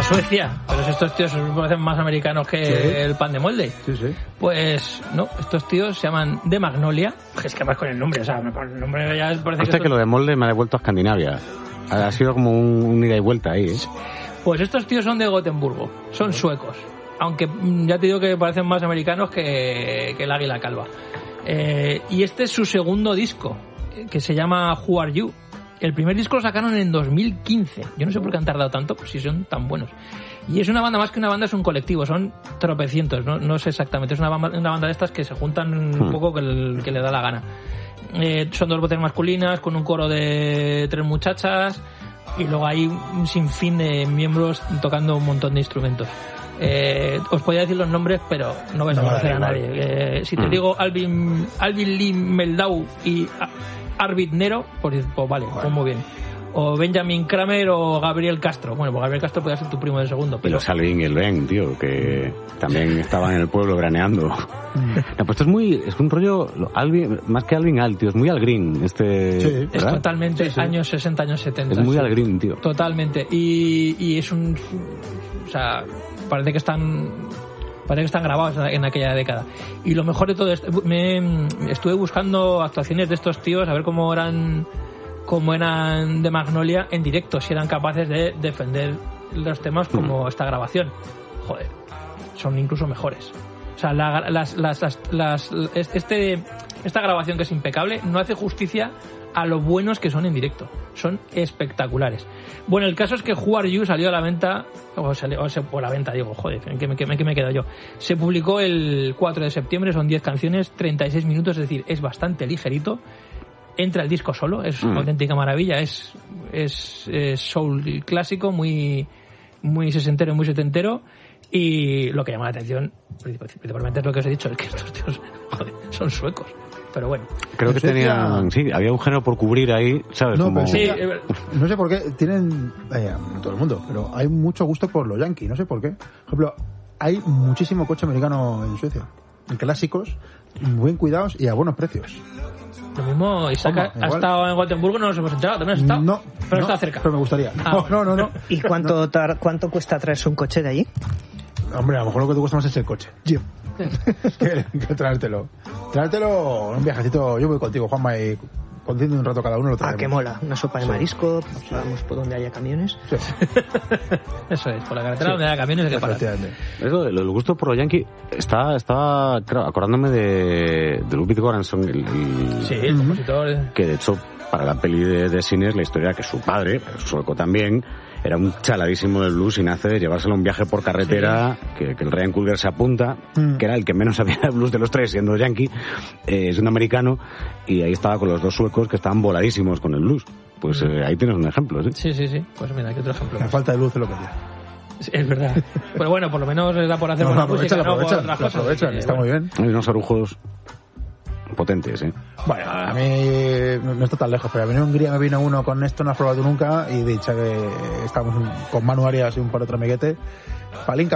a Suecia, pero si estos tíos me parecen más americanos que el pan de molde. Sí, sí. Pues no, estos tíos se llaman The Magnolia. Es que más con el nombre, o sea, con el nombre ya parece Hostia, que lo de molde me ha devuelto a Escandinavia. Ha sido como un ida y vuelta ahí, ¿eh? Pues estos tíos son de Gotemburgo, son suecos. Aunque ya te digo que parecen más americanos que el águila calva. Y este es su segundo disco, que se llama Who Are You. El primer disco lo sacaron en 2015. Yo no sé por qué han tardado tanto, pues si son tan buenos. Y es una banda, más que una banda, es un colectivo. Son tropecientos, no sé exactamente. Es una banda de estas que se juntan un poco que le da la gana. Son 2 voces masculinas con un coro de 3 muchachas. Y luego hay un sinfín de miembros tocando un montón de instrumentos. Os podría decir los nombres, pero no vais a conocer a nadie. Si te digo Alvin Lee Meldau y Arvid Nero, pues vale, pues muy bien. O Benjamin Kramer o Gabriel Castro. Bueno, pues Gabriel Castro podría ser tu primo de segundo. Pero... Y los Alvin y el Ben, tío, que también estaban en el pueblo graneando. No, pues esto es un rollo, Alvin, más que Alvin Al, tío, es muy Al Green. Sí, es totalmente años 60, años 70. Es muy Al Green, tío. Totalmente. Y es un... O sea, parece que están grabados en aquella década. Y lo mejor de todo esto, estuve buscando actuaciones de estos tíos, a ver cómo eran de Magnolia en directo, si eran capaces de defender los temas como esta grabación. Joder, son incluso mejores. O sea, esta grabación, que es impecable, no hace justicia a lo buenos que son en directo. Son espectaculares. Bueno, el caso es que Who Are You salió a la venta, o la venta, digo, joder, ¿en qué me quedo yo? Se publicó el 4 de septiembre, son 10 canciones, 36 minutos, es decir, es bastante ligerito. Entra el disco solo, es una auténtica maravilla, es soul clásico, muy, muy sesentero, muy setentero. Y lo que llama la atención, principalmente, es lo que os he dicho, es que estos tíos, joder, son suecos. Pero bueno. Creo que tenían... Sí, había un género por cubrir ahí, ¿sabes? No, como... sí, no sé por qué. Tienen... todo el mundo, pero hay mucho gusto por los yankees. No sé por qué. Por ejemplo, hay muchísimo coche americano en Suecia. En clásicos, muy bien cuidados y a buenos precios. Lo mismo, Isaac ha estado en Gotemburgo, no nos hemos enterado. ¿También has estado? No. Pero está cerca. Pero me gustaría. No. ¿Y cuánto cuesta traerse un coche de allí? Hombre, a lo mejor lo que te cuesta más es el coche. que traértelo. Traértelo en un viajecito. Yo voy contigo, Juanma, y contigo un rato cada uno lo traemos. Que mola. Una sopa de marisco, vamos por donde haya camiones. Sí. Eso es, por la carretera donde haya camiones hay que parar. Eso, el gusto por los yankees, estaba claro, acordándome de Ludwig Göransson, el compositor. Que de hecho, para la peli de Sinner, la historia que su padre, sueco también, era un chaladísimo del blues y nace de llevárselo a un viaje por carretera, que el Ryan Coogler se apunta, que era el que menos sabía del blues de los tres, siendo yankee, es un americano, y ahí estaba con los 2 suecos que estaban voladísimos con el blues. Pues ahí tienes un ejemplo, ¿sí? Sí. Pues mira, aquí otro ejemplo. La falta de luz es lo que tiene. Es verdad. Pero bueno, por lo menos da por hacer buena música, no por otras cosas. Aprovechan, está muy bien. Hay unos arujos potentes, ¿eh? Bueno, a mí no está tan lejos, pero a mí en Hungría me vino uno con esto, no has probado nunca, y dicho que estamos con Manu Arias y un par de otro amiguete, palinca,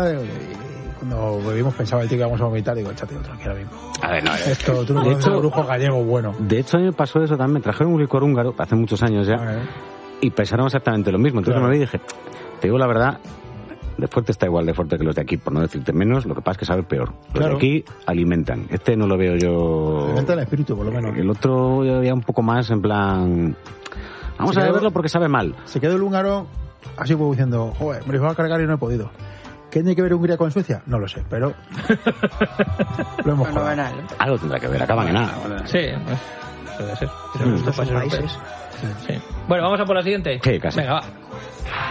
y cuando bebimos pensaba el tío que íbamos a vomitar, digo, échate otro aquí ahora mismo. A ver, no, esto, tú no conoces el brujo gallego bueno. De hecho, a mí me pasó eso también, me trajeron un licor húngaro hace muchos años ya, y pensaron exactamente lo mismo, entonces me vi y dije, te digo la verdad, de fuerte está igual de fuerte que los de aquí, por no decirte menos, lo que pasa es que sabe peor. Los de aquí alimentan. Este no lo veo yo... Alimenta el espíritu, por lo menos. El otro ya un poco más en plan... Vamos a beberlo porque sabe mal. Se quedó el húngaro así como diciendo, joder, me lo iba a cargar y no he podido. ¿Qué tiene que ver Hungría con Suecia? No lo sé, pero... lo hemos jugado. Algo tendrá que ver, acaban en nada. Sí, puede ser. Son países. Sí. Bueno, vamos a por la siguiente. Sí, casi. Venga, va.